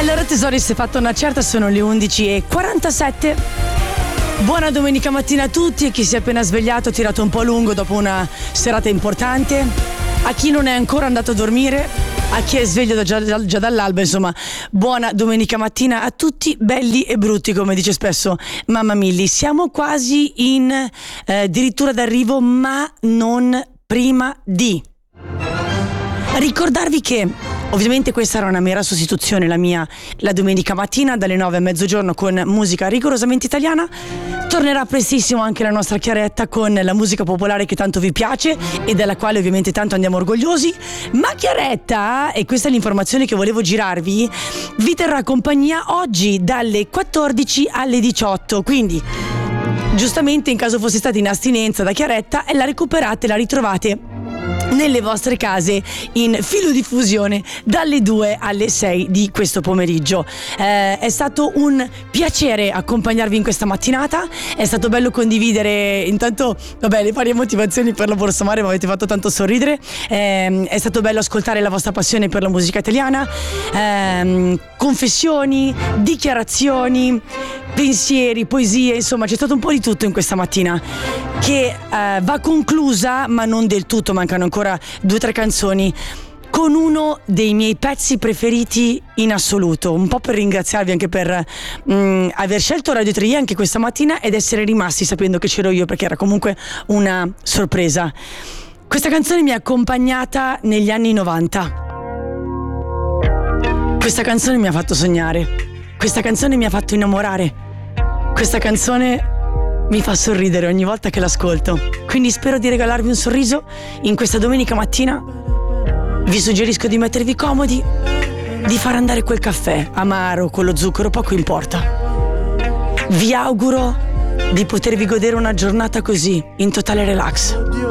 Allora tesori, si è fatta una certa, sono le 11:47. Buona domenica mattina a tutti, a chi si è appena svegliato, tirato un po' lungo dopo una serata importante, a chi non è ancora andato a dormire, a chi è sveglio già dall'alba, insomma, buona domenica mattina a tutti, belli e brutti, come dice spesso mamma Milli. Siamo quasi in addirittura d'arrivo, ma non prima di ricordarvi che ovviamente questa era una mera sostituzione, la domenica mattina dalle 9 a mezzogiorno con musica rigorosamente italiana. Tornerà prestissimo anche la nostra Chiaretta con la musica popolare che tanto vi piace e della quale ovviamente tanto andiamo orgogliosi. Ma Chiaretta, e questa è l'informazione che volevo girarvi, vi terrà compagnia oggi dalle 14 alle 18, quindi giustamente in caso foste stati in astinenza da Chiaretta e la recuperate, la ritrovate nelle vostre case in filodiffusione dalle 2 alle 6 di questo pomeriggio. È stato un piacere accompagnarvi in questa mattinata, è stato bello condividere intanto le varie motivazioni per la Borsa Mare, mi avete fatto tanto sorridere, è stato bello ascoltare la vostra passione per la musica italiana, confessioni, dichiarazioni, pensieri, poesie, insomma c'è stato un po' di tutto in questa mattina che va conclusa, ma non del tutto, mancano ancora 2 o 3 canzoni, con uno dei miei pezzi preferiti in assoluto, un po' per ringraziarvi anche per aver scelto Radio 3 anche questa mattina ed essere rimasti sapendo che c'ero io, perché era comunque una sorpresa. Questa canzone mi ha accompagnata negli anni 90. Questa canzone mi ha fatto sognare, questa canzone mi ha fatto innamorare, questa canzone mi fa sorridere ogni volta che l'ascolto. Quindi spero di regalarvi un sorriso in questa domenica mattina. Vi suggerisco di mettervi comodi, di far andare quel caffè amaro con lo zucchero, poco importa. Vi auguro di potervi godere una giornata così, in totale relax.